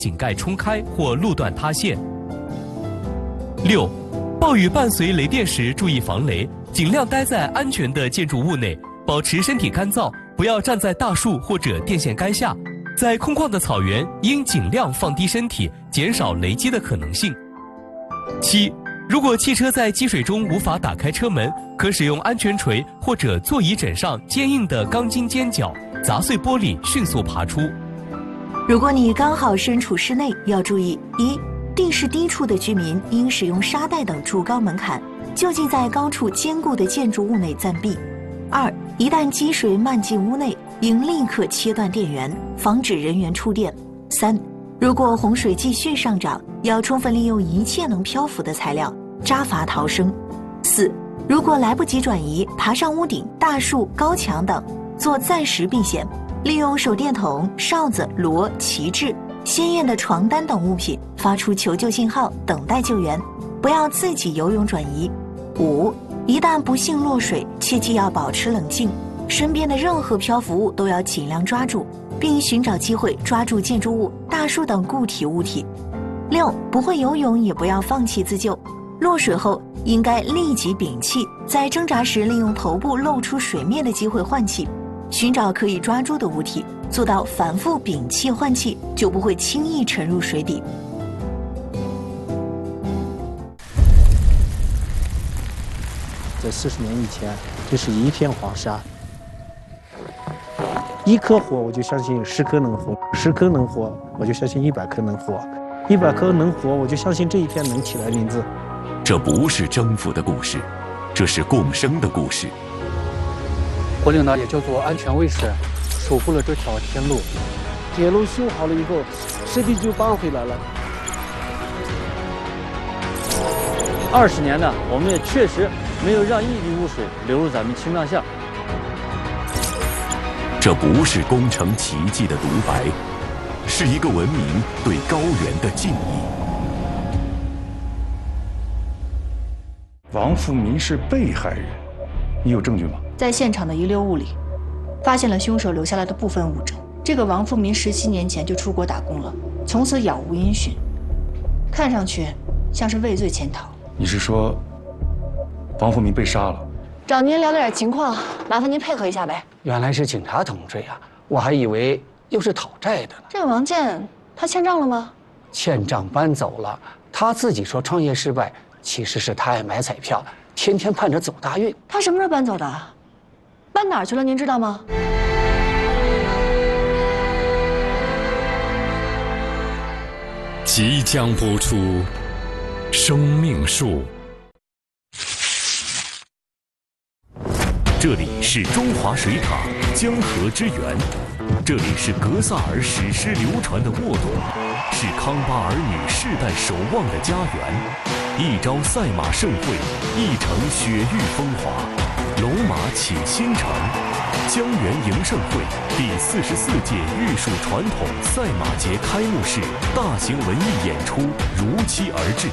井盖冲开或路段塌陷。6. 暴雨伴随雷电时注意防雷，尽量待在安全的建筑物内，保持身体干燥，不要站在大树或者电线杆下。在空旷的草原应尽量放低身体，减少雷击的可能性。7. 如果汽车在积水中无法打开车门，可使用安全锤或者座椅枕上坚硬的钢筋尖角砸碎玻璃，迅速爬出。 如果你刚好身处室内，要注意：一、地势低处的居民应使用沙袋等筑高门槛，就近在高处坚固的建筑物内暂避。2. 一旦积水漫进屋内，应立刻切断电源，防止人员触电。3. 如果洪水继续上涨，要充分利用一切能漂浮的材料，扎筏逃生。4. 如果来不及转移，爬上屋顶、大树、高墙等，做暂时避险，利用手电筒、哨子、锣、旗帜、鲜艳的床单等物品发出求救信号，等待救援，不要自己游泳转移。5. 一旦不幸落水，切记要保持冷静，身边的任何漂浮物都要尽量抓住，并寻找机会抓住建筑物、大树等固体物体。6. 不会游泳也不要放弃自救，落水后应该立即屏气，在挣扎时利用头部露出水面的机会换气，寻找可以抓住的物体，做到反复屏气换气，就不会轻易沉入水底。 在40年以前，这是一片黄沙。1颗火，我就相信10颗能活；10颗能活，我就相信100颗能活；100颗能活，我就相信这一片能起来林子。 这不是征服的故事，这是共生的故事。 我领导也叫做安全卫士，守护了这条天路。 铁路修好了以后，势必就搬回来了。 20年呢，我们也确实没有让一滴污水流入咱们青藏巷。 这不是工程奇迹的独白，是一个文明对高原的敬意。 王富民是被害人，你有证据吗？ 在现场的遗留物里，发现了凶手留下来的部分物证。这个王富民17年前就出国打工了，从此杳无音讯，看上去像是畏罪潜逃。 你是说，王富民被杀了？ 找您聊点情况，麻烦您配合一下呗。 原来是警察同志呀，我还以为又是讨债的呢。 这个王建，他欠账了吗？ 欠账搬走了，他自己说创业失败，其实是他爱买彩票，天天盼着走大运。 他什么时候搬走的？搬哪儿去了？您知道吗？ 即将播出《生命树》。 这里是中华水塔江河之源，这里是格萨尔史诗流传的沃土，是康巴儿女世代守望的家园。一朝赛马盛会，一城雪域风华，龙马启新城。江源迎盛会第44届玉树传统赛马节开幕式大型文艺演出如期而至。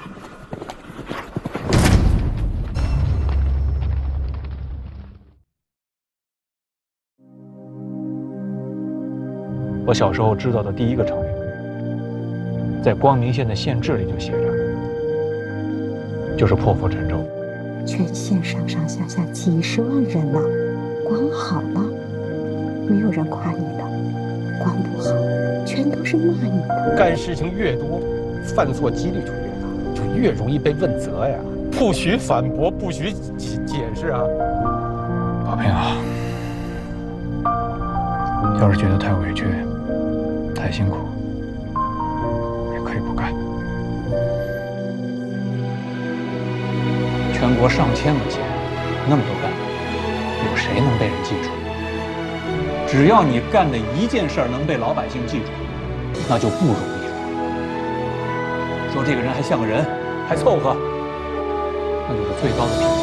我小时候知道的第一个成语，在光明县的县志里就写着，就是破釜沉舟。 全县上上下下几十万人呢，光好了，没有人夸你的；光不好，全都是骂你的。 干事情越多，犯错几率就越大，就越容易被问责呀。不许反驳，不许解释啊！ 宝平啊，要是觉得太委屈、太辛苦，也可以不干。全国上千个县，那么多干部，有谁能被人记住？只要你干的一件事能被老百姓记住，那就不容易了。说这个人还像个人，还凑合，那就是最高的评价。